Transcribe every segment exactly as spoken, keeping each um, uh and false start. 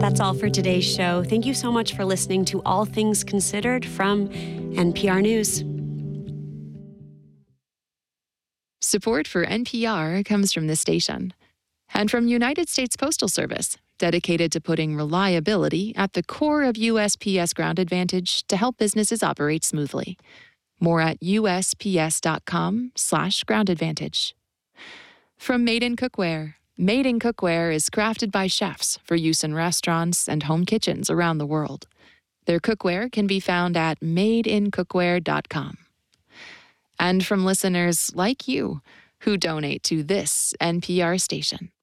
That's all for today's show. Thank you so much for listening to All Things Considered from N P R News. Support for N P R comes from this station and from United States Postal Service, dedicated to putting reliability at the core of U S P S Ground Advantage to help businesses operate smoothly. More at U S P S dot com slash ground advantage. From Made in Cookware. Made in Cookware is crafted by chefs for use in restaurants and home kitchens around the world. Their cookware can be found at made in cookware dot com. And from listeners like you who donate to this N P R station.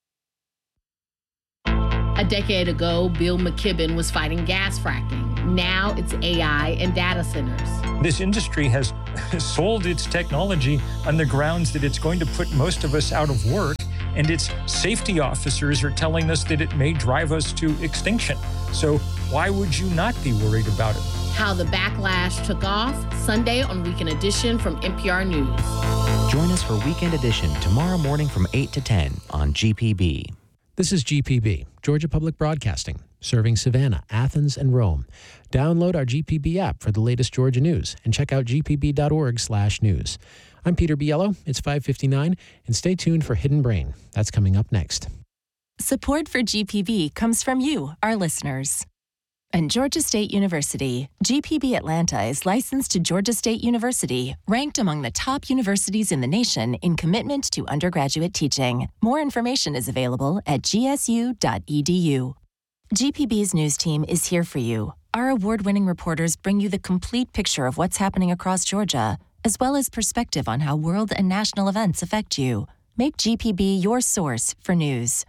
A decade ago, Bill McKibben was fighting gas fracking. Now it's A I and data centers. This industry has sold its technology on the grounds that it's going to put most of us out of work, and its safety officers are telling us that it may drive us to extinction. So why would you not be worried about it? How the backlash took off, Sunday on Weekend Edition from N P R News. Join us for Weekend Edition tomorrow morning from eight to ten on G P B. This is G P B, Georgia Public Broadcasting, serving Savannah, Athens, and Rome. Download our G P B app for the latest Georgia news and check out g p b dot org slash news. I'm Peter Biello. It's five fifty-nine, and stay tuned for Hidden Brain. That's coming up next. Support for G P B comes from you, our listeners. And Georgia State University, G P B Atlanta is licensed to Georgia State University, ranked among the top universities in the nation in commitment to undergraduate teaching. More information is available at g s u dot e d u. G P B's news team is here for you. Our award-winning reporters bring you the complete picture of what's happening across Georgia, as well as perspective on how world and national events affect you. Make G P B your source for news.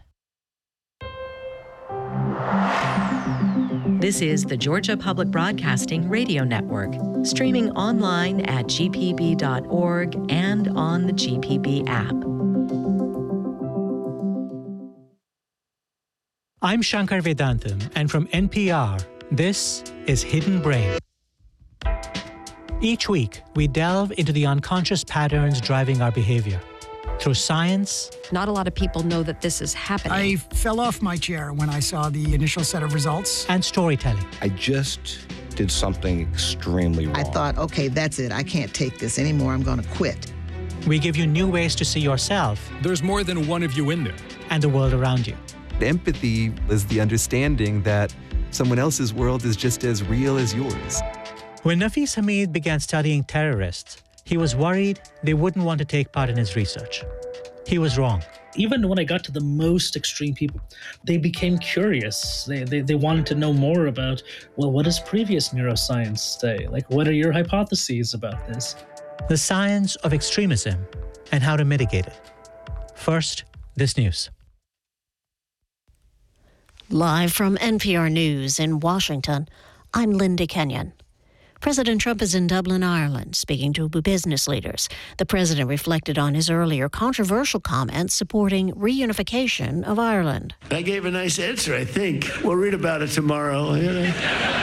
This is the Georgia Public Broadcasting Radio Network, streaming online at g p b dot org and on the G P B app. I'm Shankar Vedantam, and from N P R, this is Hidden Brain. Each week, we delve into the unconscious patterns driving our behavior. Through science. Not a lot of people know that this is happening. I fell off my chair when I saw the initial set of results. And storytelling. I just did something extremely wrong. I thought, okay, that's it. I can't take this anymore. I'm going to quit. We give you new ways to see yourself. There's more than one of you in there. And the world around you. Empathy is the understanding that someone else's world is just as real as yours. When Nafis Hamid began studying terrorists, he was worried they wouldn't want to take part in his research. He was wrong. Even when I got to the most extreme people, they became curious. They, they they wanted to know more about, well, what does previous neuroscience say? Like, what are your hypotheses about this? The science of extremism and how to mitigate it. First, this news. Live from N P R News in Washington, I'm Linda Kenyon. President Trump is in Dublin, Ireland, speaking to business leaders. The president reflected on his earlier controversial comments supporting reunification of Ireland. I gave a nice answer, I think. We'll read about it tomorrow. You know?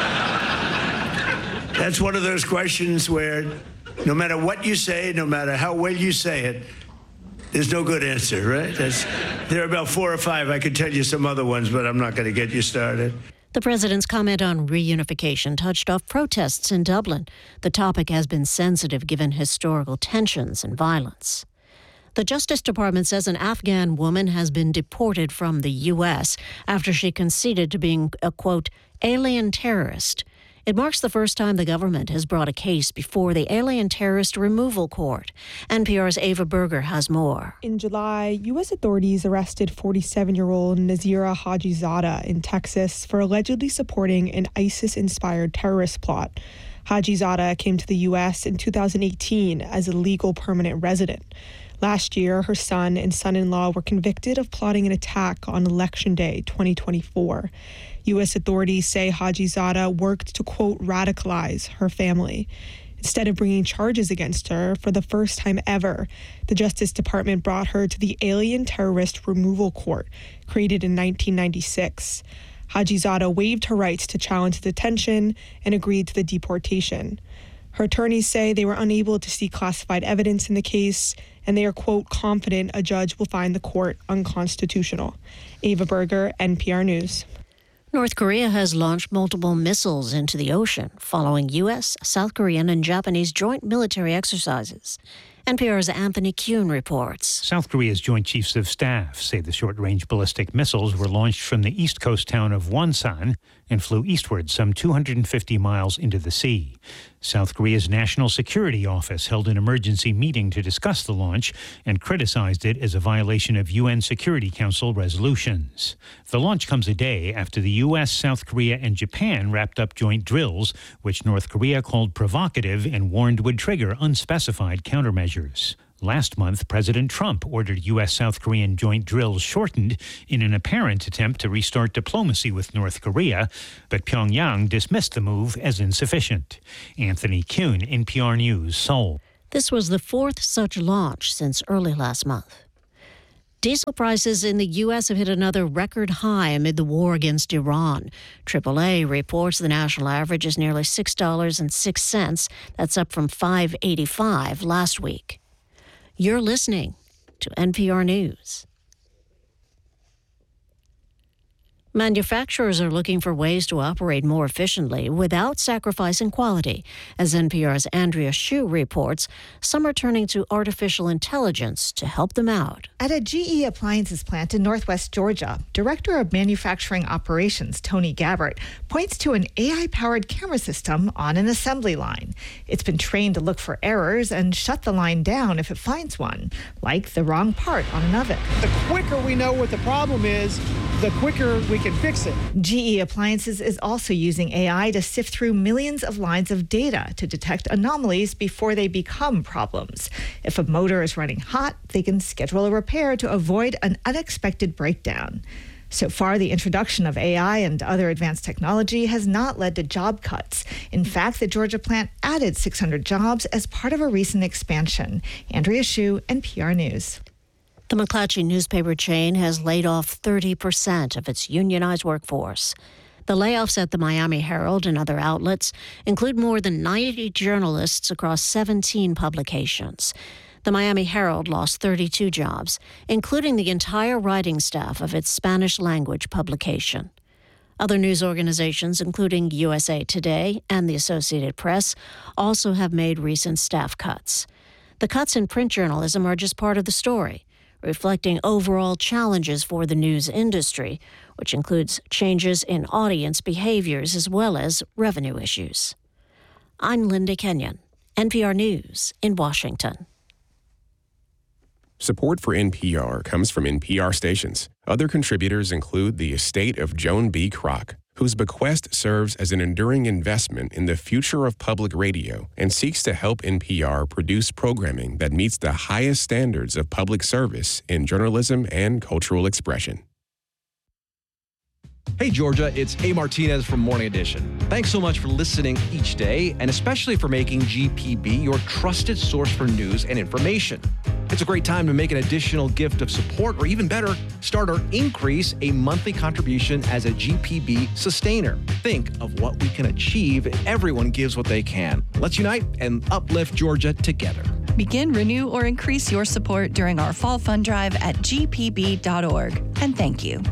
That's one of those questions where no matter what you say, no matter how well you say it, there's no good answer, right? That's, there are about four or five. I could tell you some other ones, but I'm not going to get you started. The president's comment on reunification touched off protests in Dublin. The topic has been sensitive given historical tensions and violence. The Justice Department says an Afghan woman has been deported from the U S after she conceded to being a, quote, alien terrorist. It marks the first time the government has brought a case before the Alien Terrorist Removal Court. N P R's Ava Berger has more. In July, U S authorities arrested forty-seven-year-old Nazira Hajizada in Texas for allegedly supporting an ISIS-inspired terrorist plot. Hajizada came to the U S in two thousand eighteen as a legal permanent resident. Last year, her son and son-in-law were convicted of plotting an attack on Election Day twenty twenty-four. U S authorities say Hajizada worked to, quote, radicalize her family. Instead of bringing charges against her, for the first time ever, the Justice Department brought her to the Alien Terrorist Removal Court, created in nineteen ninety-six. Hajizada waived her rights to challenge the detention and agreed to the deportation. Her attorneys say they were unable to see classified evidence in the case, and they are, quote, confident a judge will find the court unconstitutional. Ava Berger, N P R News. North Korea has launched multiple missiles into the ocean following U S, South Korean, and Japanese joint military exercises. N P R's Anthony Kuhn reports. South Korea's Joint Chiefs of Staff say the short-range ballistic missiles were launched from the east coast town of Wonsan and flew eastward some two hundred fifty miles into the sea. South Korea's National Security Office held an emergency meeting to discuss the launch and criticized it as a violation of U N Security Council resolutions. The launch comes a day after the U S, South Korea, and Japan wrapped up joint drills, which North Korea called provocative and warned would trigger unspecified countermeasures. Last month, President Trump ordered U S-South Korean joint drills shortened in an apparent attempt to restart diplomacy with North Korea, but Pyongyang dismissed the move as insufficient. Anthony Kuhn, N P R News, Seoul. This was the fourth such launch since early last month. Diesel prices in the U S have hit another record high amid the war against Iran. triple A reports the national average is nearly six dollars and six cents. That's up from five dollars and eighty-five cents last week. You're listening to N P R News. Manufacturers are looking for ways to operate more efficiently without sacrificing quality. As N P R's Andrea Hsu reports, some are turning to artificial intelligence to help them out. At a G E appliances plant in Northwest Georgia, Director of Manufacturing Operations Tony Gabbert points to an A I-powered camera system on an assembly line. It's been trained to look for errors and shut the line down if it finds one, like the wrong part on an oven. The quicker we know what the problem is, the quicker we can fix it. G E Appliances is also using A I to sift through millions of lines of data to detect anomalies before they become problems. If a motor is running hot, they can schedule a repair to avoid an unexpected breakdown. So far, the introduction of A I and other advanced technology has not led to job cuts. In fact, the Georgia plant added six hundred jobs as part of a recent expansion. Andrea Hsu, N P R News. The McClatchy newspaper chain has laid off thirty percent of its unionized workforce. The layoffs at the Miami Herald and other outlets include more than ninety journalists across seventeen publications. The Miami Herald lost thirty-two jobs, including the entire writing staff of its Spanish-language publication. Other news organizations, including U S A Today and the Associated Press, also have made recent staff cuts. The cuts in print journalism are just part of the story, reflecting overall challenges for the news industry, which includes changes in audience behaviors as well as revenue issues. I'm Linda Kenyon, N P R News in Washington. Support for N P R comes from N P R stations. Other contributors include the estate of Joan B. Kroc, whose bequest serves as an enduring investment in the future of public radio and seeks to help N P R produce programming that meets the highest standards of public service in journalism and cultural expression. Hey, Georgia, it's A. Martinez from Morning Edition. Thanks so much for listening each day, and especially for making G P B your trusted source for news and information. It's a great time to make an additional gift of support, or even better, start or increase a monthly contribution as a G P B sustainer. Think of what we can achieve if everyone gives what they can. Let's unite and uplift Georgia together. Begin, renew, or increase your support during our fall fund drive at G P B dot org. And thank you.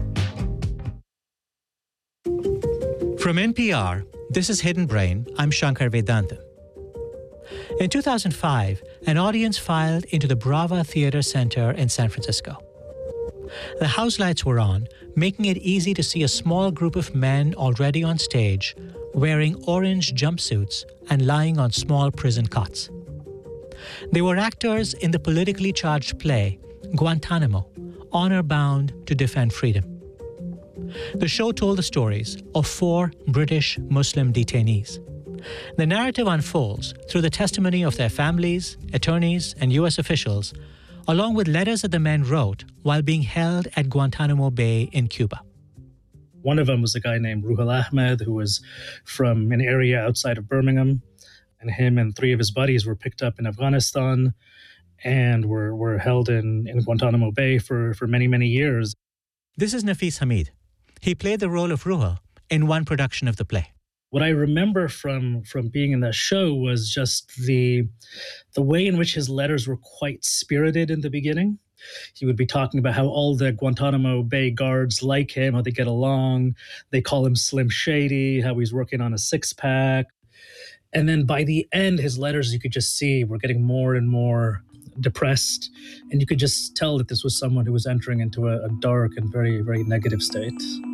From N P R, this is Hidden Brain. I'm Shankar Vedantam. In two thousand five, an audience filed into the Brava Theater Center in San Francisco. The house lights were on, making it easy to see a small group of men already on stage, wearing orange jumpsuits and lying on small prison cots. They were actors in the politically charged play, Guantanamo, Honor Bound to Defend Freedom. The show told the stories of four British Muslim detainees. The narrative unfolds through the testimony of their families, attorneys, and U S officials, along with letters that the men wrote while being held at Guantanamo Bay in Cuba. One of them was a guy named Ruhul Ahmed, who was from an area outside of Birmingham. And him and three of his buddies were picked up in Afghanistan and were, were held in, in Guantanamo Bay for, for many, many years. This is Nafis Hamid. He played the role of Ruhul in one production of the play. What I remember from, from being in that show was just the, the way in which his letters were quite spirited in the beginning. He would be talking about how all the Guantanamo Bay guards like him, how they get along. They call him Slim Shady, how he's working on a six-pack. And then by the end, his letters, you could just see, were getting more and more depressed. And you could just tell that this was someone who was entering into a, a dark and very, very negative state.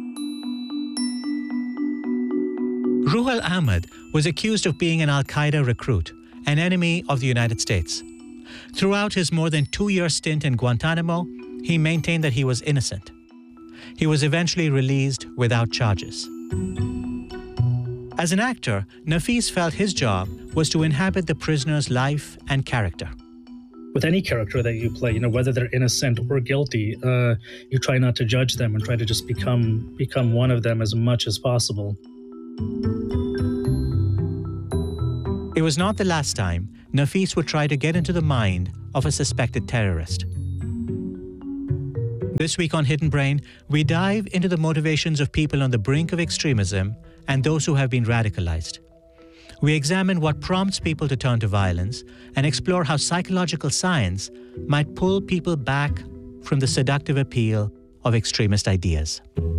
Ruhul Ahmed was accused of being an al-Qaeda recruit, an enemy of the United States. Throughout his more than two-year stint in Guantanamo, he maintained that he was innocent. He was eventually released without charges. As an actor, Nafis felt his job was to inhabit the prisoner's life and character. With any character that you play, you know, whether they're innocent or guilty, uh, you try not to judge them and try to just become become one of them as much as possible. It was not the last time Nafis would try to get into the mind of a suspected terrorist. This week on Hidden Brain, we dive into the motivations of people on the brink of extremism and those who have been radicalized. We examine what prompts people to turn to violence and explore how psychological science might pull people back from the seductive appeal of extremist ideas.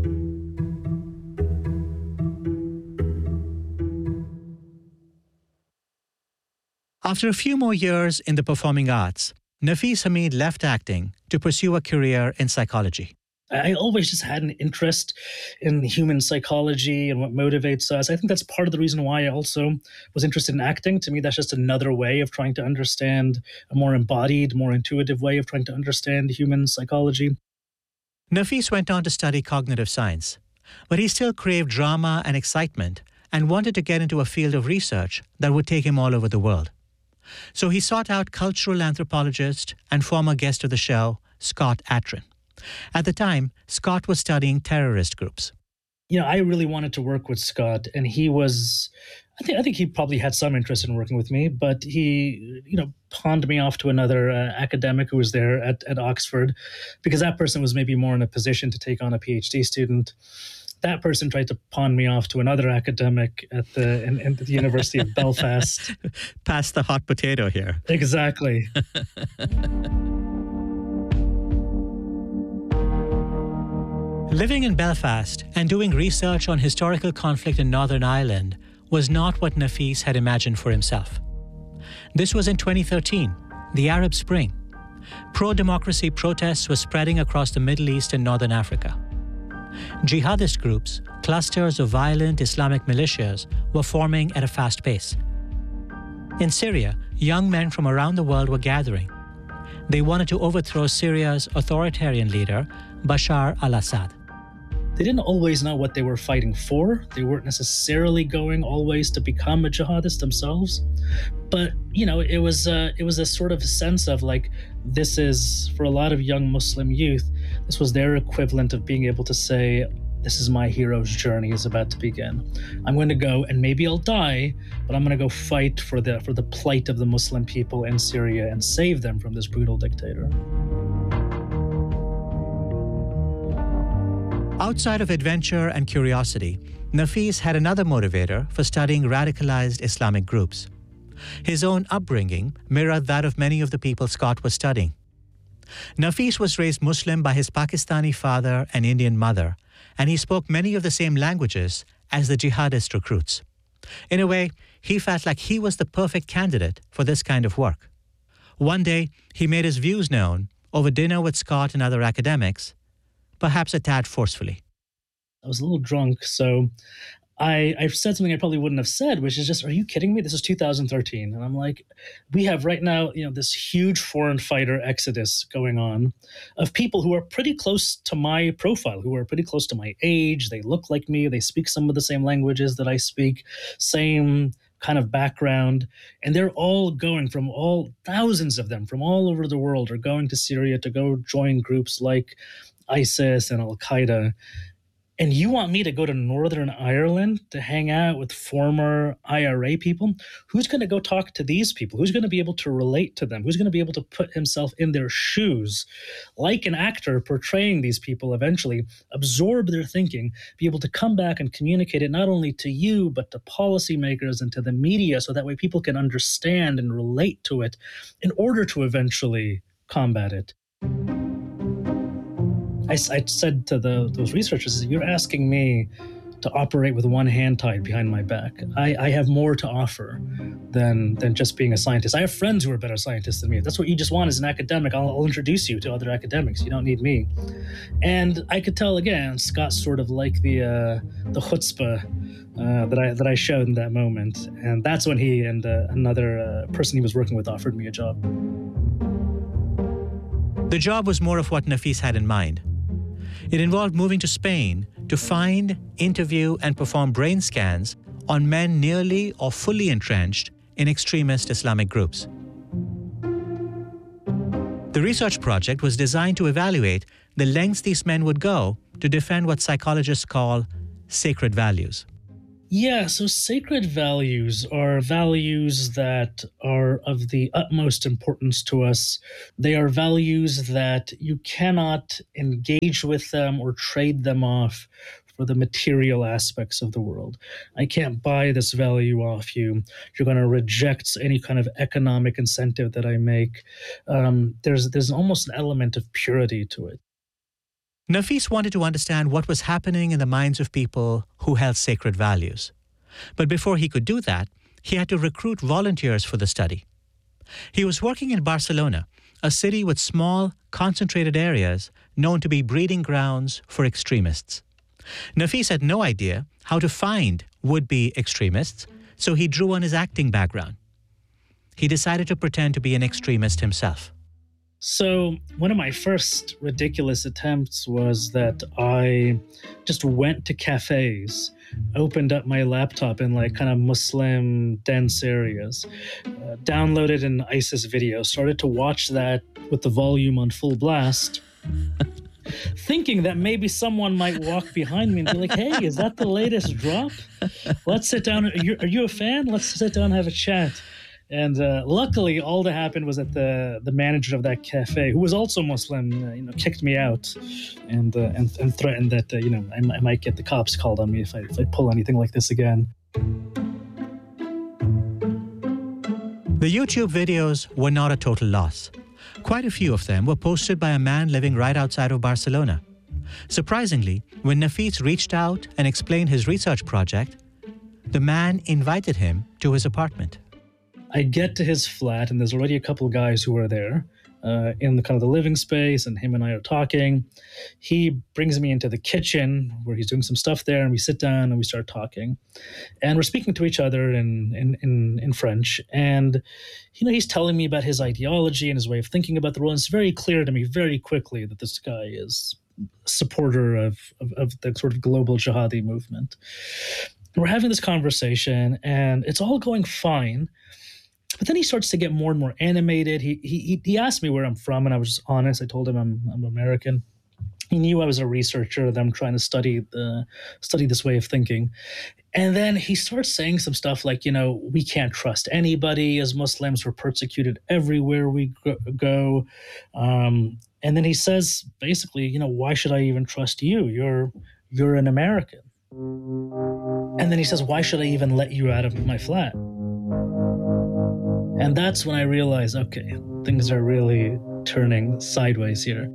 After a few more years in the performing arts, Nafis Hamid left acting to pursue a career in psychology. I always just had an interest in human psychology and what motivates us. I think that's part of the reason why I also was interested in acting. To me, that's just another way of trying to understand, a more embodied, more intuitive way of trying to understand human psychology. Nafis went on to study cognitive science, but he still craved drama and excitement and wanted to get into a field of research that would take him all over the world. So he sought out cultural anthropologist and former guest of the show, Scott Atran. At the time, Scott was studying terrorist groups. You know, I really wanted to work with Scott, and he was, I think I think he probably had some interest in working with me, but he, you know, pawned me off to another uh, academic who was there at, at Oxford, because that person was maybe more in a position to take on a PhD student. That person tried to pawn me off to another academic at the in, in the University of Belfast. Pass the hot potato here. Exactly. Living in Belfast and doing research on historical conflict in Northern Ireland was not what Nafis had imagined for himself. This was in twenty thirteen, the Arab Spring. Pro-democracy protests were spreading across the Middle East and Northern Africa. Jihadist groups, clusters of violent Islamic militias, were forming at a fast pace. In Syria, young men from around the world were gathering. They wanted to overthrow Syria's authoritarian leader, Bashar al-Assad. They didn't always know what they were fighting for. They weren't necessarily going always to become a jihadist themselves. But, you know, it was a, it was a sort of sense of like, this is, for a lot of young Muslim youth, this was their equivalent of being able to say, this is my hero's journey is about to begin. I'm going to go, and maybe I'll die, but I'm going to go fight for the for the plight of the Muslim people in Syria and save them from this brutal dictator. Outside of adventure and curiosity, Nafis had another motivator for studying radicalized Islamic groups. His own upbringing mirrored that of many of the people Scott was studying. Nafis was raised Muslim by his Pakistani father and Indian mother, and he spoke many of the same languages as the jihadist recruits. In a way, he felt like he was the perfect candidate for this kind of work. One day, he made his views known over dinner with Scott and other academics, perhaps a tad forcefully. I was a little drunk, so I, I said something I probably wouldn't have said, which is just, are you kidding me? This is two thousand thirteen. And I'm like, we have right now, you know, this huge foreign fighter exodus going on of people who are pretty close to my profile, who are pretty close to my age. They look like me. They speak some of the same languages that I speak, same kind of background. And they're all going from all, thousands of them from all over the world are going to Syria to go join groups like ISIS and Al-Qaeda. And you want me to go to Northern Ireland to hang out with former I R A people? Who's going to go talk to these people? Who's going to be able to relate to them? Who's going to be able to put himself in their shoes, like an actor portraying these people eventually, absorb their thinking, be able to come back and communicate it not only to you, but to policymakers and to the media, so that way people can understand and relate to it in order to eventually combat it. I, I said to the, those researchers, you're asking me to operate with one hand tied behind my back. I, I have more to offer than than just being a scientist. I have friends who are better scientists than me. If that's what you just want as an academic, I'll, I'll introduce you to other academics. You don't need me. And I could tell again, Scott's sort of like the uh, the chutzpah uh, that I that I showed in that moment. And that's when he and uh, another uh, person he was working with offered me a job. The job was more of what Nafis had in mind. It involved moving to Spain to find, interview, and perform brain scans on men nearly or fully entrenched in extremist Islamic groups. The research project was designed to evaluate the lengths these men would go to defend what psychologists call sacred values. Yeah, so sacred values are values that are of the utmost importance to us. They are values that you cannot engage with them or trade them off for the material aspects of the world. I can't buy this value off you. You're going to reject any kind of economic incentive that I make. Um, there's, there's almost an element of purity to it. Nafis wanted to understand what was happening in the minds of people who held sacred values. But before he could do that, he had to recruit volunteers for the study. He was working in Barcelona, a city with small, concentrated areas known to be breeding grounds for extremists. Nafis had no idea how to find would-be extremists, so he drew on his acting background. He decided to pretend to be an extremist himself. So one of my first ridiculous attempts was that I just went to cafes, opened up my laptop in like kind of Muslim dense areas, uh, downloaded an ISIS video, started to watch that with the volume on full blast, thinking that maybe someone might walk behind me and be like, hey, is that the latest drop? Let's sit down. Are you, are you a fan? Let's sit down and have a chat. And uh, luckily, all that happened was that the the manager of that cafe, who was also Muslim, uh, you know, kicked me out, and uh, and, and threatened that uh, you know I, I might get the cops called on me if I if I pull anything like this again. The YouTube videos were not a total loss. Quite a few of them were posted by a man living right outside of Barcelona. Surprisingly, when Nafis reached out and explained his research project, the man invited him to his apartment. I get to his flat, and there's already a couple of guys who are there uh, in the kind of the living space, and him and I are talking. He brings me into the kitchen where he's doing some stuff there, and we sit down and we start talking. And we're speaking to each other in in, in, in French. And, you know, he's telling me about his ideology and his way of thinking about the world. And it's very clear to me very quickly that this guy is a supporter of, of, of the sort of global jihadi movement. And we're having this conversation, and it's all going fine. But then he starts to get more and more animated. He he he asked me where I'm from, and I was just honest. I told him I'm I'm American. He knew I was a researcher, that I'm trying to study the study this way of thinking. And then he starts saying some stuff like, you know, we can't trust anybody as Muslims. We're persecuted everywhere we go. Um, and then he says, basically, you know, why should I even trust you? You're you're an American. And then he says, why should I even let you out of my flat? And that's when I realized, okay, things are really turning sideways here.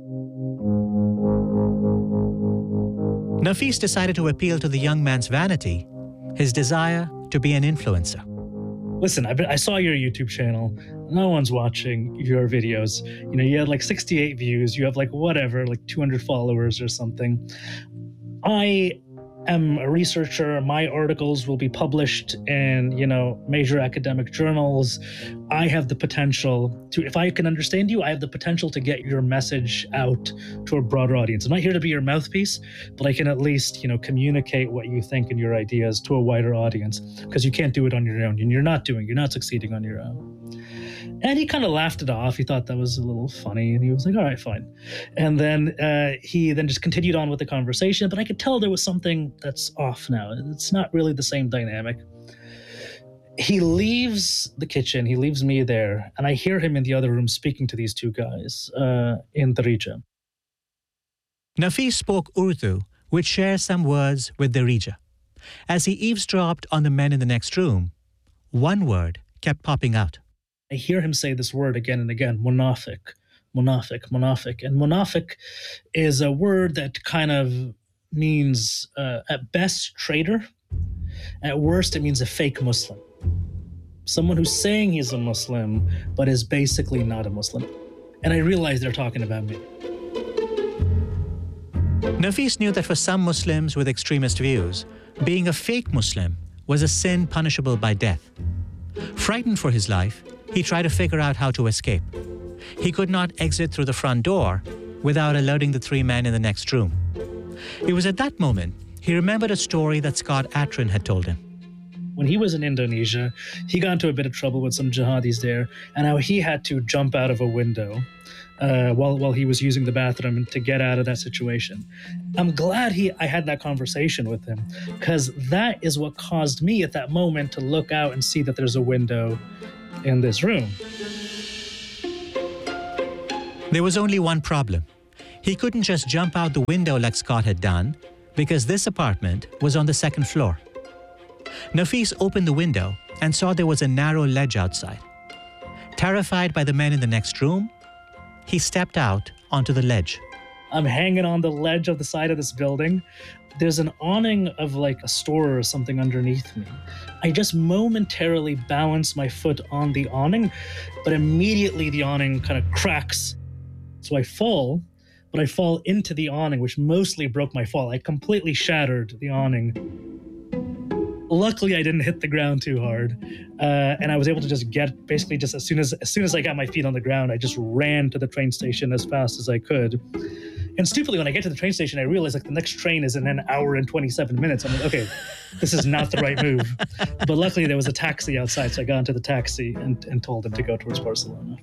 Nafis decided to appeal to the young man's vanity, his desire to be an influencer. Listen, I, I saw your YouTube channel. No one's watching your videos. You know, you had like sixty-eight views. You have like whatever, like two hundred followers or something. I am a researcher. My articles will be published in, you know, major academic journals. I have the potential to, if I can understand you, I have the potential to get your message out to a broader audience. I'm not here to be your mouthpiece, but I can at least, you know, communicate what you think and your ideas to a wider audience, because you can't do it on your own. And you're not doing, you're not succeeding on your own. And he kind of laughed it off. He thought that was a little funny, and he was like, all right, fine. And then uh, he then just continued on with the conversation, but I could tell there was something that's off now. It's not really the same dynamic. He leaves the kitchen, he leaves me there, and I hear him in the other room speaking to these two guys uh, in Darija. Nafis spoke Urdu, which shares some words with Darija. As he eavesdropped on the men in the next room, one word kept popping out. I hear him say this word again and again, munafiq, Munafiq, munafiq. And munafiq is a word that kind of means, uh, at best, traitor. At worst, it means a fake Muslim. Someone who's saying he's a Muslim, but is basically not a Muslim. And I realized they're talking about me. Nafis knew that for some Muslims with extremist views, being a fake Muslim was a sin punishable by death. Frightened for his life, he tried to figure out how to escape. He could not exit through the front door without alerting the three men in the next room. It was at that moment he remembered a story that Scott Atran had told him. When he was in Indonesia, he got into a bit of trouble with some jihadis there, and how he had to jump out of a window uh, while while he was using the bathroom to get out of that situation. I'm glad he I had that conversation with him, because that is what caused me at that moment to look out and see that there's a window in this room. There was only one problem. He couldn't just jump out the window like Scott had done, because this apartment was on the second floor. Nafis opened the window and saw there was a narrow ledge outside. Terrified by the men in the next room, he stepped out onto the ledge. I'm hanging on the ledge of the side of this building. There's an awning of like a store or something underneath me. I just momentarily balance my foot on the awning, but immediately the awning kind of cracks. So I fall, but I fall into the awning, which mostly broke my fall. I completely shattered the awning. Luckily, I didn't hit the ground too hard, uh, and I was able to just get, basically just as soon as as soon as I got my feet on the ground, I just ran to the train station as fast as I could. And stupidly, when I get to the train station, I realize like the next train is in an hour and twenty-seven minutes. I'm like, okay, this is not the right move. But luckily, there was a taxi outside, so I got into the taxi and, and told him to go towards Barcelona.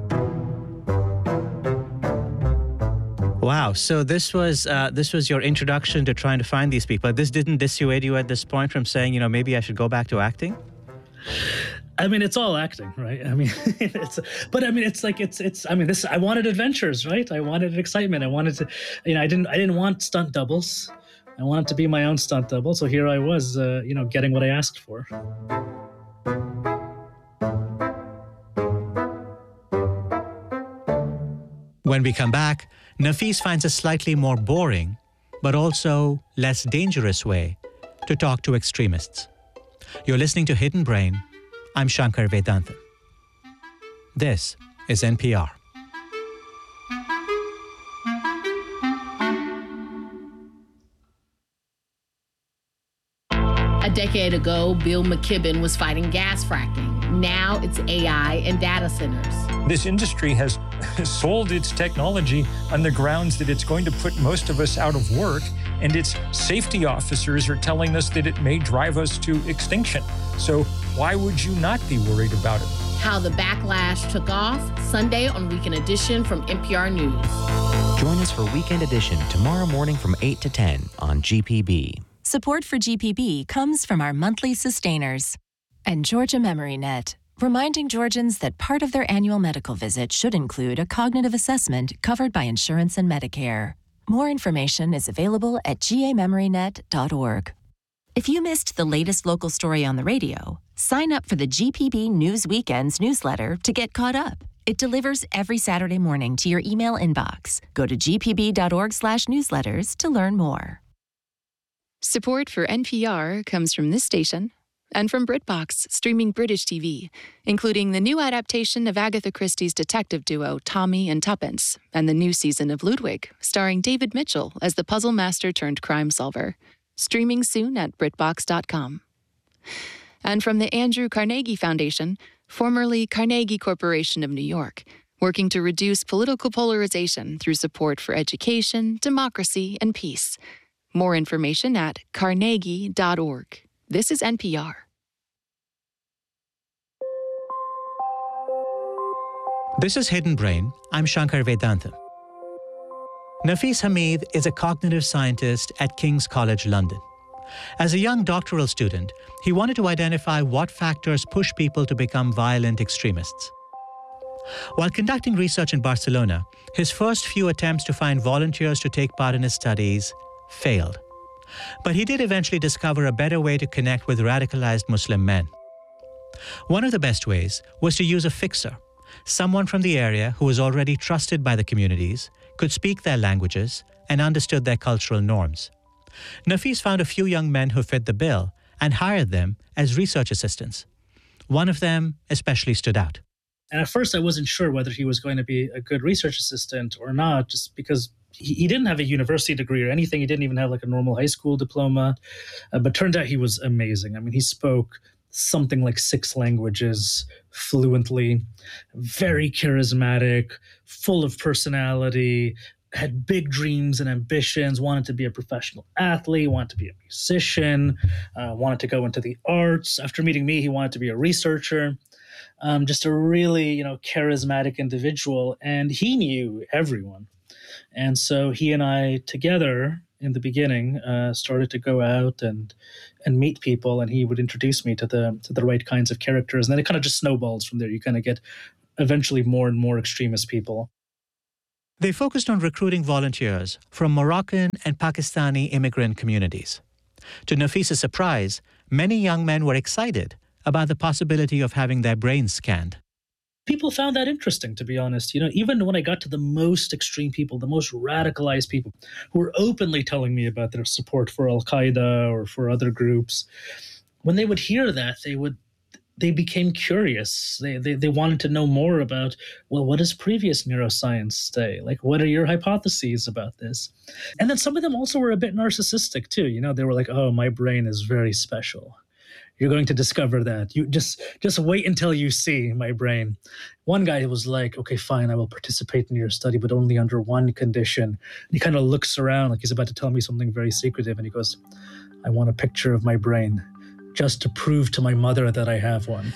Wow. So this was uh, this was your introduction to trying to find these people. This didn't dissuade you at this point from saying, you know, maybe I should go back to acting? I mean, it's all acting, right? I mean, it's, but I mean, it's like, it's, it's, I mean, this, I wanted adventures, right? I wanted excitement. I wanted to, you know, I didn't, I didn't want stunt doubles. I wanted to be my own stunt double. So here I was, uh, you know, getting what I asked for. When we come back, Nafis finds a slightly more boring, but also less dangerous way to talk to extremists. You're listening to Hidden Brain. I'm Shankar Vedantam. This is N P R. A decade ago, Bill McKibben was fighting gas fracking. Now it's A I and data centers. This industry has sold its technology on the grounds that it's going to put most of us out of work, and its safety officers are telling us that it may drive us to extinction. So why would you not be worried about it? How the backlash took off, Sunday on Weekend Edition from N P R News. Join us for Weekend Edition tomorrow morning from eight to ten on G P B. Support for G P B comes from our monthly sustainers and Georgia MemoryNet, reminding Georgians that part of their annual medical visit should include a cognitive assessment covered by insurance and Medicare. More information is available at g a memory net dot org. If you missed the latest local story on the radio, sign up for the G P B News Weekends newsletter to get caught up. It delivers every Saturday morning to your email inbox. Go to g p b dot org slash newsletters to learn more. Support for N P R comes from this station and from BritBox, streaming British T V, including the new adaptation of Agatha Christie's detective duo Tommy and Tuppence, and the new season of Ludwig, starring David Mitchell as the puzzle master turned crime solver. Streaming soon at brit box dot com. And from the Andrew Carnegie Foundation, formerly Carnegie Corporation of New York, working to reduce political polarization through support for education, democracy, and peace. More information at carnegie dot org. This is N P R. This is Hidden Brain. I'm Shankar Vedantam. Nafis Hamid is a cognitive scientist at King's College London. As a young doctoral student, he wanted to identify what factors push people to become violent extremists. While conducting research in Barcelona, his first few attempts to find volunteers to take part in his studies failed. But he did eventually discover a better way to connect with radicalized Muslim men. One of the best ways was to use a fixer, Someone from the area who was already trusted by the communities, could speak their languages, and understood their cultural norms. Nafis found a few young men who fit the bill and hired them as research assistants. One of them especially stood out. And at first I wasn't sure whether he was going to be a good research assistant or not, just because he, he didn't have a university degree or anything. He didn't even have like a normal high school diploma. Uh, but turned out he was amazing. I mean, he spoke something like six languages fluently, very charismatic, full of personality, had big dreams and ambitions, wanted to be a professional athlete, wanted to be a musician, uh, wanted to go into the arts. After meeting me, he wanted to be a researcher. Um, just a really, you know, charismatic individual. And he knew everyone. And so he and I together in the beginning uh, started to go out and and meet people, and he would introduce me to the to the right kinds of characters. And then it kind of just snowballs from there. You kind of get eventually more and more extremist people. They focused on recruiting volunteers from Moroccan and Pakistani immigrant communities. To Nafis's surprise, many young men were excited about the possibility of having their brains scanned. People found that interesting, to be honest. You know, even when I got to the most extreme people, the most radicalized people who were openly telling me about their support for Al-Qaeda or for other groups, when they would hear that, they would they became curious. They, they they wanted to know more about, well, what does previous neuroscience say? Like, what are your hypotheses about this? And then some of them also were a bit narcissistic too. You know, they were like, oh, my brain is very special. You're going to discover that. You just just wait until you see my brain. One guy was like, okay, fine, I will participate in your study, but only under one condition. And he kind of looks around like he's about to tell me something very secretive. And he goes, I want a picture of my brain just to prove to my mother that I have one.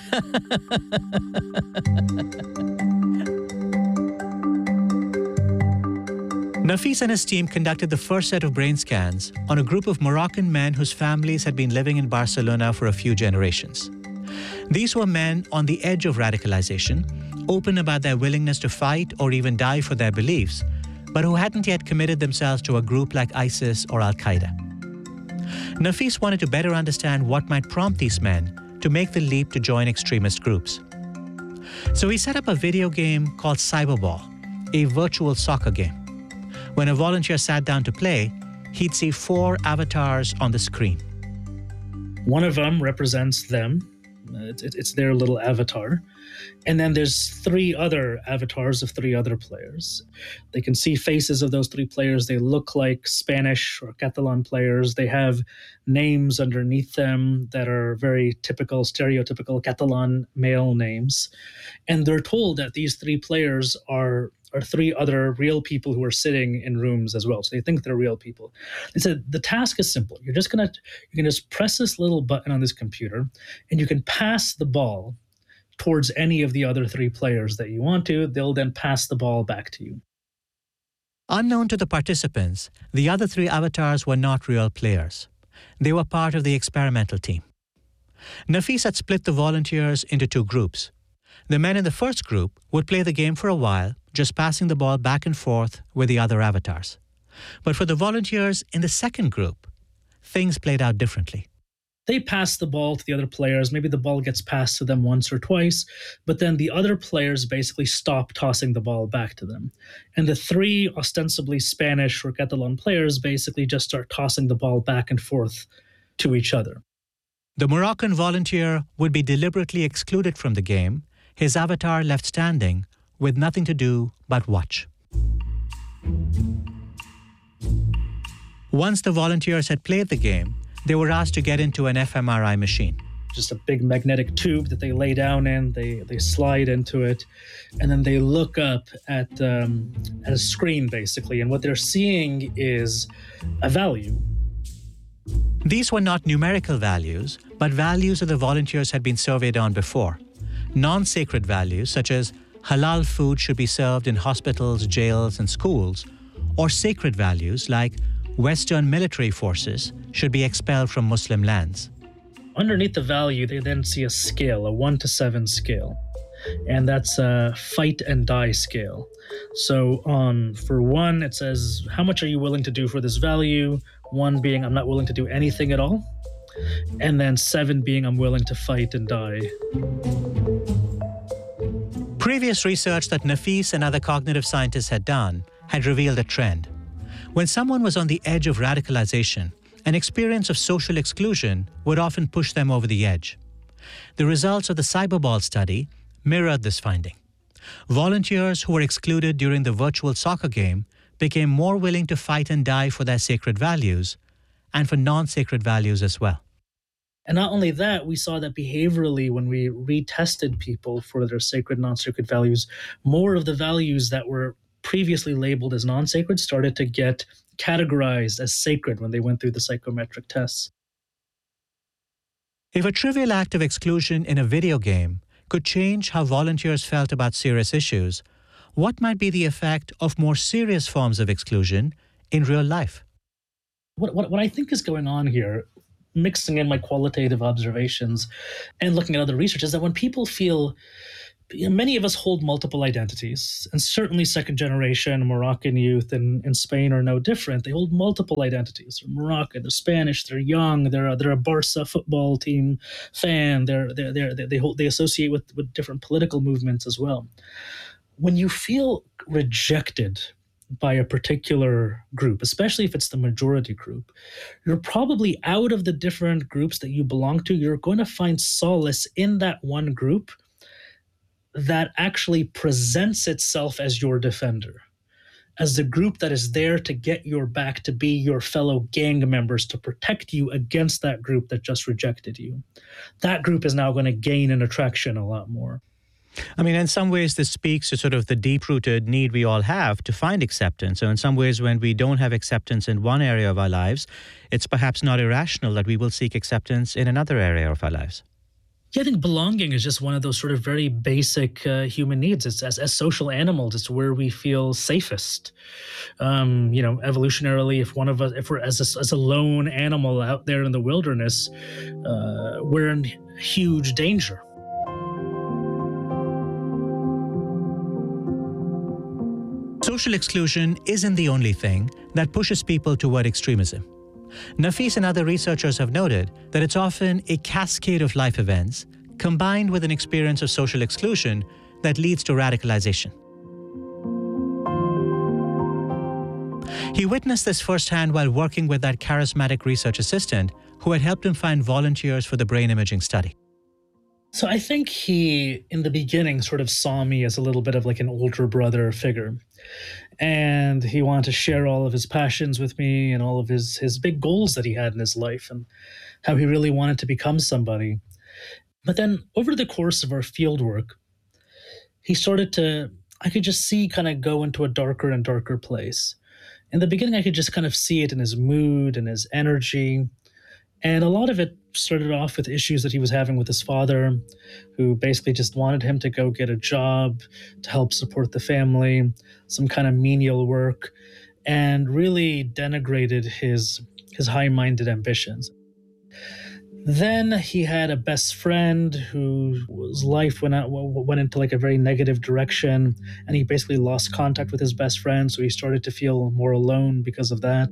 Nafis and his team conducted the first set of brain scans on a group of Moroccan men whose families had been living in Barcelona for a few generations. These were men on the edge of radicalization, open about their willingness to fight or even die for their beliefs, but who hadn't yet committed themselves to a group like ISIS or Al-Qaeda. Nafis wanted to better understand what might prompt these men to make the leap to join extremist groups. So he set up a video game called Cyberball, a virtual soccer game. When a volunteer sat down to play, he'd see four avatars on the screen. One of them represents them. It's their little avatar. And then there's three other avatars of three other players. They can see faces of those three players. They look like Spanish or Catalan players. They have names underneath them that are very typical, stereotypical Catalan male names. And they're told that these three players are are three other real people who are sitting in rooms as well. So they think they're real people. They said the task is simple. You're just gonna you can just press this little button on this computer, and you can pass the ball towards any of the other three players that you want to. They'll then pass the ball back to you. Unknown to the participants, the other three avatars were not real players. They were part of the experimental team. Nafis had split the volunteers into two groups. The men in the first group would play the game for a while, just passing the ball back and forth with the other avatars. But for the volunteers in the second group, things played out differently. They pass the ball to the other players. Maybe the ball gets passed to them once or twice, but then the other players basically stop tossing the ball back to them. And the three ostensibly Spanish or Catalan players basically just start tossing the ball back and forth to each other. The Moroccan volunteer would be deliberately excluded from the game, his avatar left standing with nothing to do but watch. Once the volunteers had played the game, they were asked to get into an f M R I machine. Just a big magnetic tube that they lay down in, they they slide into it, and then they look up at, um, at a screen, basically, and what they're seeing is a value. These were not numerical values, but values that the volunteers had been surveyed on before. Non-sacred values, such as halal food should be served in hospitals, jails, and schools, or sacred values like Western military forces should be expelled from Muslim lands. Underneath the value, they then see a scale, a one to seven scale, and that's a fight and die scale. So on for one, it says, how much are you willing to do for this value? One being, I'm not willing to do anything at all. And then seven being, I'm willing to fight and die. Previous research that Nafis and other cognitive scientists had done had revealed a trend. When someone was on the edge of radicalization, an experience of social exclusion would often push them over the edge. The results of the Cyberball study mirrored this finding. Volunteers who were excluded during the virtual soccer game became more willing to fight and die for their sacred values and for non-sacred values as well. And not only that, we saw that behaviorally, when we retested people for their sacred, non-sacred values, more of the values that were previously labeled as non-sacred started to get categorized as sacred when they went through the psychometric tests. If a trivial act of exclusion in a video game could change how volunteers felt about serious issues, what might be the effect of more serious forms of exclusion in real life? What, what, what I think is going on here, mixing in my qualitative observations and looking at other research, is that when people feel, you know, many of us hold multiple identities, and certainly second generation Moroccan youth in, in Spain are no different. They hold multiple identities. They're Moroccan, they're Spanish, they're young, they're a, they're a Barca football team fan, they're, they're, they're, they, they, hold, they associate with, with different political movements as well. When you feel rejected by a particular group, especially if it's the majority group, you're probably out of the different groups that you belong to, you're going to find solace in that one group that actually presents itself as your defender, as the group that is there to get your back, to be your fellow gang members, to protect you against that group that just rejected you. That group is now going to gain an attraction a lot more. I mean, in some ways, this speaks to sort of the deep-rooted need we all have to find acceptance. So in some ways, when we don't have acceptance in one area of our lives, it's perhaps not irrational that we will seek acceptance in another area of our lives. Yeah, I think belonging is just one of those sort of very basic uh, human needs. It's as, as social animals, it's where we feel safest. Um, you know, evolutionarily, if one of us, if we're as a, as a lone animal out there in the wilderness, uh, we're in huge danger. Social exclusion isn't the only thing that pushes people toward extremism. Nafis and other researchers have noted that it's often a cascade of life events combined with an experience of social exclusion that leads to radicalization. He witnessed this firsthand while working with that charismatic research assistant who had helped him find volunteers for the brain imaging study. So I think he, in the beginning, sort of saw me as a little bit of like an older brother figure. And he wanted to share all of his passions with me and all of his, his big goals that he had in his life and how he really wanted to become somebody. But then over the course of our field work, he started to, I could just see kind of go into a darker and darker place. In the beginning, I could just kind of see it in his mood and his energy. And a lot of it started off with issues that he was having with his father, who basically just wanted him to go get a job to help support the family, some kind of menial work, and really denigrated his, his high-minded ambitions. Then he had a best friend whose life went out, went into like a very negative direction, and he basically lost contact with his best friend, so he started to feel more alone because of that.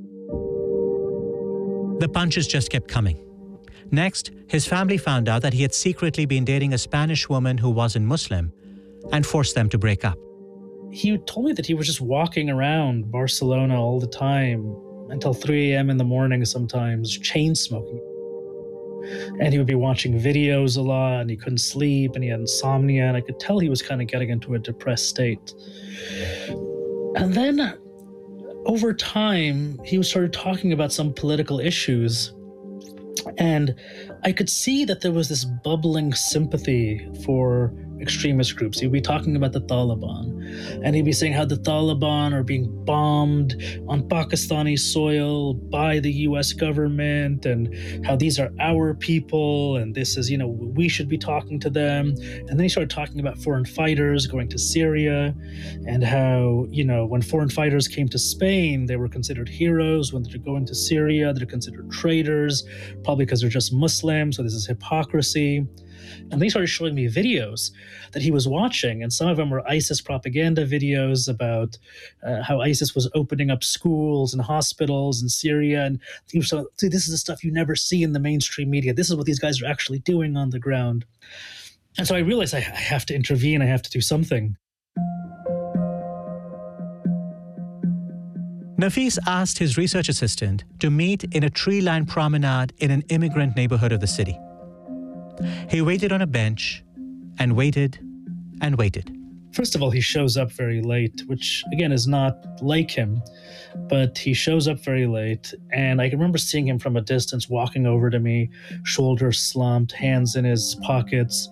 The punches just kept coming. Next, his family found out that he had secretly been dating a Spanish woman who wasn't Muslim and forced them to break up. He told me that he was just walking around Barcelona all the time until three a.m. in the morning sometimes, chain smoking. And he would be watching videos a lot, and he couldn't sleep, and he had insomnia, and I could tell he was kind of getting into a depressed state. And then over time, he started talking about some political issues, and I could see that there was this bubbling sympathy for extremist groups. He'd be talking about the Taliban, and he'd be saying how the Taliban are being bombed on Pakistani soil by the U S government, and how these are our people, and this is, you know, we should be talking to them. And then he started talking about foreign fighters going to Syria, and how, you know, when foreign fighters came to Spain, they were considered heroes. When they're going to Syria, they're considered traitors, probably because they're just Muslim, so this is hypocrisy. And then he started showing me videos that he was watching, and some of them were ISIS propaganda videos about uh, how ISIS was opening up schools and hospitals in Syria. And he was saying, this is the stuff you never see in the mainstream media. This is what these guys are actually doing on the ground. And so I realized I have to intervene. I have to do something. Nafis asked his research assistant to meet in a tree-lined promenade in an immigrant neighborhood of the city. He waited on a bench and waited and waited. First of all, he shows up very late, which, again, is not like him. But he shows up very late, and I can remember seeing him from a distance walking over to me, shoulders slumped, hands in his pockets.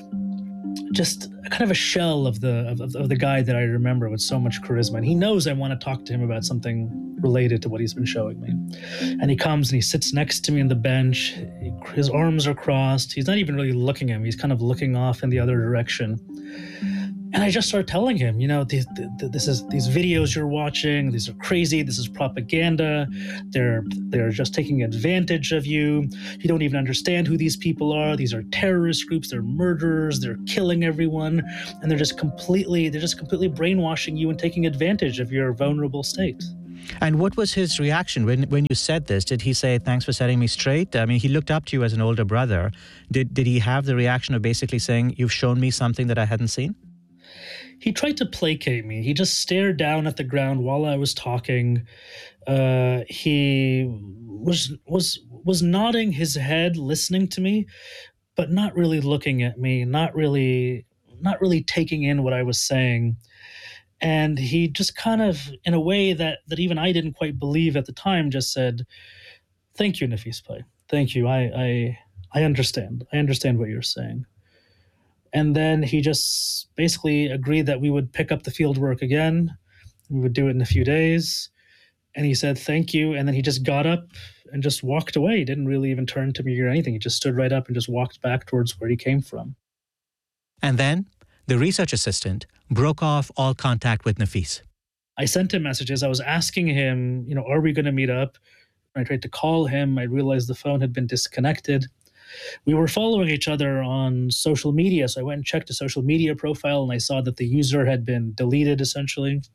Just kind of a shell of the of, of the guy that I remember with so much charisma. And he knows I want to talk to him about something related to what he's been showing me. And he comes and he sits next to me on the bench. He, his arms are crossed. He's not even really looking at me. He's kind of looking off in the other direction. And I just start telling him, you know, these, this is these videos you're watching. These are crazy. This is propaganda. They're they're just taking advantage of you. You don't even understand who these people are. These are terrorist groups. They're murderers. They're killing everyone, and they're just completely they're just completely brainwashing you and taking advantage of your vulnerable state. And what was his reaction when when you said this? Did he say, "Thanks for setting me straight"? I mean, he looked up to you as an older brother. Did did he have the reaction of basically saying, "You've shown me something that I hadn't seen"? He tried to placate me. He just stared down at the ground while I was talking. Uh, he was was was nodding his head, listening to me, but not really looking at me, not really not really taking in what I was saying. And he just kind of, in a way that that even I didn't quite believe at the time, just said, "Thank you, Nafis Pai. Thank you. I I I understand. I understand what you're saying." And then he just basically agreed that we would pick up the field work again. We would do it in a few days. And he said, "Thank you." And then he just got up and just walked away. He didn't really even turn to me or anything. He just stood right up and just walked back towards where he came from. And then the research assistant broke off all contact with Nafis. I sent him messages. I was asking him, you know, are we going to meet up? I tried to call him. I realized the phone had been disconnected. We were following each other on social media, so I went and checked the social media profile, and I saw that the user had been deleted, essentially.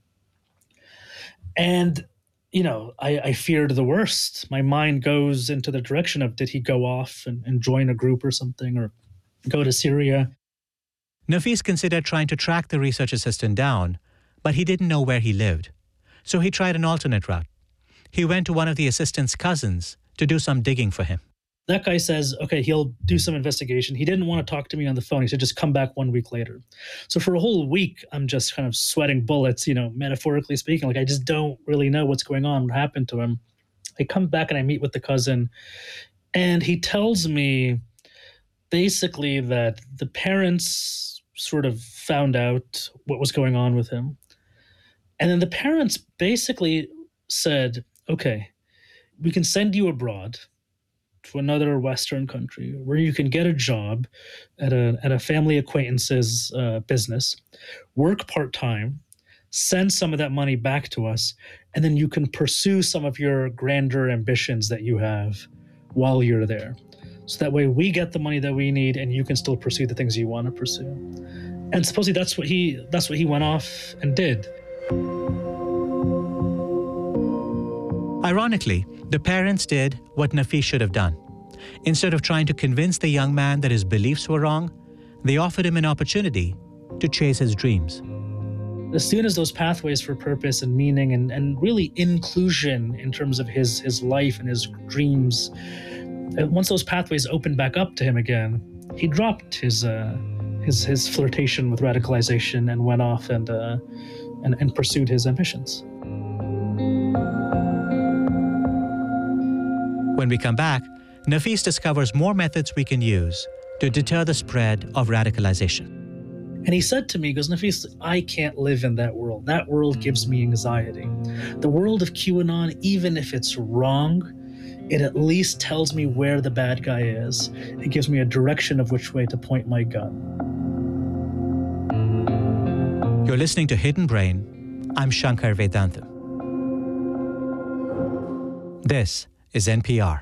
And, you know, I, I feared the worst. My mind goes into the direction of, did he go off and, and join a group or something, or go to Syria? Nafis considered trying to track the research assistant down, but he didn't know where he lived. So he tried an alternate route. He went to one of the assistant's cousins to do some digging for him. That guy says, okay, he'll do some investigation. He didn't want to talk to me on the phone. He said, just come back one week later. So for a whole week, I'm just kind of sweating bullets, you know, metaphorically speaking. Like, I just don't really know what's going on, what happened to him. I come back and I meet with the cousin, and he tells me basically that the parents sort of found out what was going on with him. And then the parents basically said, okay, we can send you abroad to another Western country where you can get a job at a at a family acquaintance's uh, business, work part-time, send some of that money back to us, and then you can pursue some of your grander ambitions that you have while you're there. So that way we get the money that we need and you can still pursue the things you want to pursue. And supposedly that's what he that's what he went off and did. Ironically, the parents did what Nafis should have done. Instead of trying to convince the young man that his beliefs were wrong, they offered him an opportunity to chase his dreams. As soon as those pathways for purpose and meaning and, and really inclusion in terms of his, his life and his dreams, once those pathways opened back up to him again, he dropped his uh, his, his flirtation with radicalization and went off and, uh, and, and pursued his ambitions. When we come back, Nafis discovers more methods we can use to deter the spread of radicalization. And he said to me, he goes, Nafis, I can't live in that world. That world gives me anxiety. The world of QAnon, even if it's wrong, it at least tells me where the bad guy is. It gives me a direction of which way to point my gun. You're listening to Hidden Brain. I'm Shankar Vedantam. This is N P R.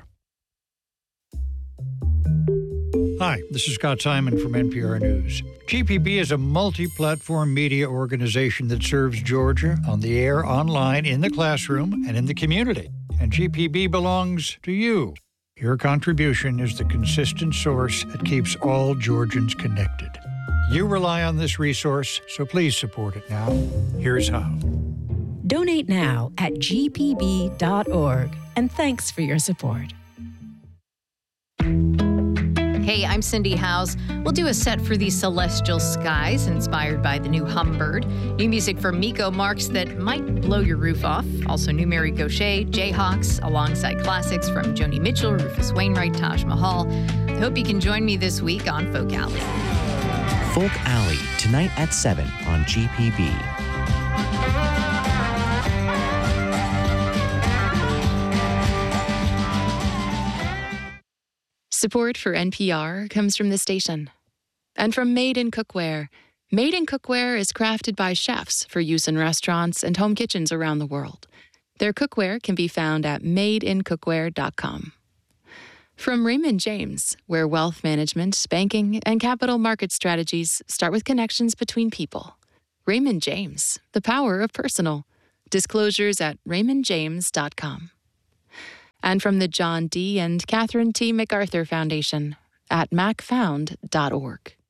Hi, this is Scott Simon from N P R News. G P B is a multi-platform media organization that serves Georgia on the air, online, in the classroom, and in the community. And G P B belongs to you. Your contribution is the consistent source that keeps all Georgians connected. You rely on this resource, so please support it now. Here's how. Donate now at g p b dot org. And thanks for your support. Hey, I'm Cindy Howes. We'll do a set for the celestial skies inspired by the new Humbird. New music from Miko Marks that might blow your roof off. Also new Mary Gauthier, Jayhawks, alongside classics from Joni Mitchell, Rufus Wainwright, Taj Mahal. I hope you can join me this week on Folk Alley. Folk Alley, tonight at seven on G P B. Support for N P R comes from the station and from Made in Cookware. Made in Cookware is crafted by chefs for use in restaurants and home kitchens around the world. Their cookware can be found at made in cookware dot com. From Raymond James, where wealth management, banking, and capital market strategies start with connections between people. Raymond James, the power of personal. Disclosures at raymond james dot com. And from the John D. and Catherine T. MacArthur Foundation at mac found dot org.